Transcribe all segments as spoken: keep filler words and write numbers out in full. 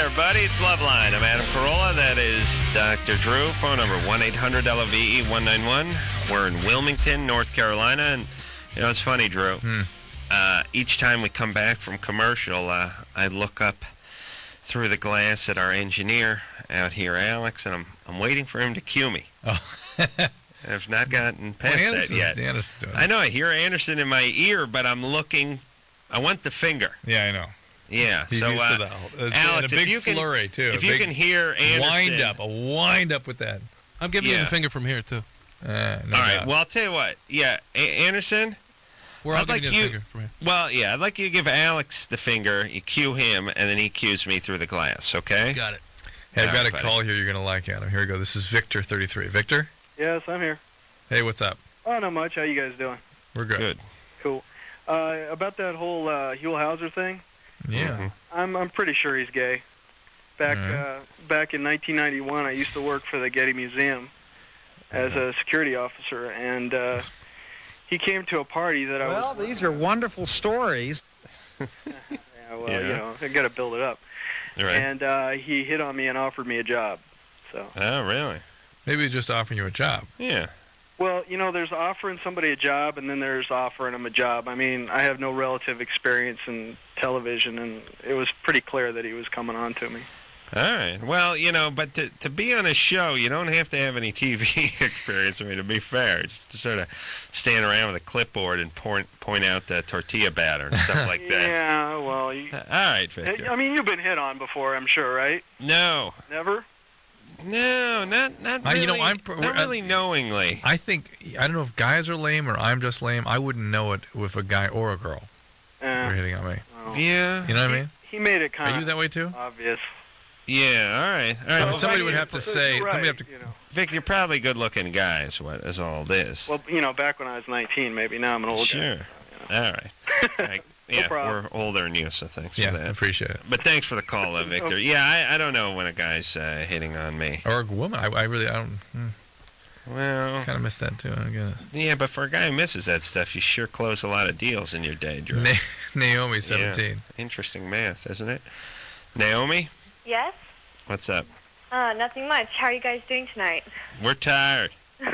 there, buddy. It's Loveline. I'm Adam Carolla. That is Doctor Drew. Phone number one eight hundred L O V E one nine one. We're in Wilmington, North Carolina. And, you know, it's funny, Drew. Hmm. Uh, each time we come back from commercial, uh, I look up through the glass at our engineer out here, Alex, and I'm I'm waiting for him to cue me. Oh. I've not gotten past well, that yet. Anderson's doing it. I know I hear Anderson in my ear, but I'm looking. I want the finger. Yeah, I know. Yeah, He's so used uh, to that. Uh, Alex, and a big if you can, flurry too. If a you big can hear Anderson, wind up, a wind up with that. I'm giving Yeah. you the finger from here too. Uh, no All right. doubt. Well, I'll tell you what. Yeah, A- Anderson. We're all I'd like giving you you- the finger from here. Well, yeah, I'd like you to give Alex the finger. You cue him, and then he cues me through the glass. Okay. Got it. Hey, I've All got right, a buddy. call here you're going to like, Adam. Here we go. This is Victor, thirty-three. Victor? Yes, I'm here. Hey, what's up? Oh, not much. How you guys doing? We're good. Good. Cool. Uh, about that whole uh, Huell Hauser thing, Yeah. Mhm. I'm I'm pretty sure he's gay. Back All right. uh, back in nineteen ninety-one, I used to work for the Getty Museum as a security officer, and uh, he came to a party that I Well, was. these are wonderful stories. Yeah, well, Yeah. you know, I got to build it up. All right. And uh, he hit on me and offered me a job. So, Oh, really? Maybe he's just offering you a job. Yeah. well, you know, there's offering somebody a job, and then there's offering him a job. I mean, I have no relative experience in television, and it was pretty clear that he was coming on to me. All right. Well, you know, but to to be on a show, you don't have to have any T V experience. I mean, to be fair, just to sort of stand around with a clipboard and point point out the tortilla batter and stuff like that. Yeah, well, you, All right, Victor. I mean, you've been hit on before, I'm sure, right? No, Never? no, not not I- really. you know, I'm pr- not we're- really knowingly. I think, I don't know if guys are lame or I'm just lame. I wouldn't know it with a guy or a girl were Uh, hitting on me. well, Yeah. You know what I mean? he made it Are kind you of that way too? obvious. Yeah. All right. All right. Well, Well, somebody Vic, would have to So say- you're somebody right, have to- you know. Vic, you're probably good-looking guy. Is what is all this? Well, you know, back when I was nineteen, maybe. Now I'm an old Sure. guy. All right. Like, No yeah, problem. we're older than you, so thanks Yeah, for I that. appreciate it. But thanks for the call, uh, Victor. Yeah, I, I don't know when a guy's uh, hitting on me. Or a woman. I, I really, I don't, hmm, Well, kind of miss that too. I guess. yeah, but for a guy who misses that stuff, you sure close a lot of deals in your day, Drew. Na- Naomi, seventeen. Yeah. Interesting math, isn't it? Naomi, Yes? what's up? Uh, nothing much. How are you guys doing tonight? We're tired.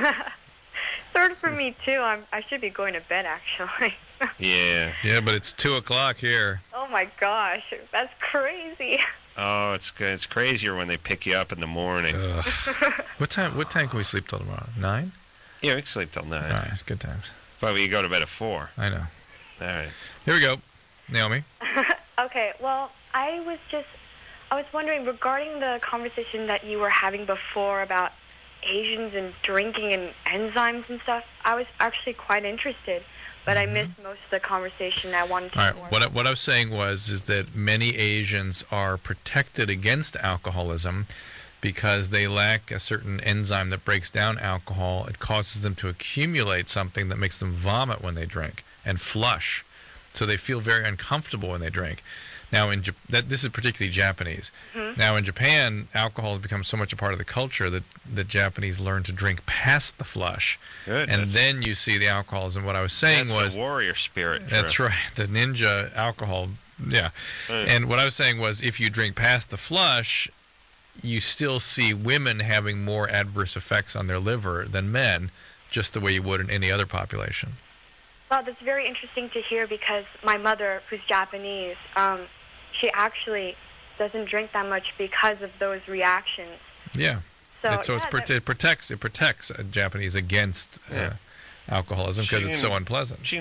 Sort of for me, too. I'm, I should be going to bed, actually. Yeah. Yeah, but it's two o'clock here. Oh, my gosh. That's crazy. Oh, it's it's crazier when they pick you up in the morning. Ugh. What time? What time can we sleep till tomorrow? Nine. Yeah, we can sleep till nine. All right, good times. But you go to bed at four. I know. All right. Here we go, Naomi. Okay, well, I was just... I was wondering, regarding the conversation that you were having before about Asians and drinking and enzymes and stuff, I was actually quite interested, but I missed most of the conversation. I wanted to All know right. more. What I, what I was saying was is that many Asians are protected against alcoholism because they lack a certain enzyme that breaks down alcohol. It causes them to accumulate something that makes them vomit when they drink and flush, so they feel very uncomfortable when they drink. Now, in Jap- that this is particularly Japanese. Mm-hmm. Now, in Japan, alcohol has become so much a part of the culture that the Japanese learn to drink past the flush, Good. and that's, then you see the alcoholism. What I was saying that's was the warrior spirit. Drew. that's right. The ninja alcohol. Yeah. Right. And what I was saying was if you drink past the flush, you still see women having more adverse effects on their liver than men, just the way you would in any other population. Well, that's very interesting to hear because my mother, who's Japanese, um, she actually doesn't drink that much because of those reactions. Yeah. So, And so it's yeah, pro- that- it protects it protects uh, Japanese against uh, Yeah. alcoholism because She it's can- so unpleasant. She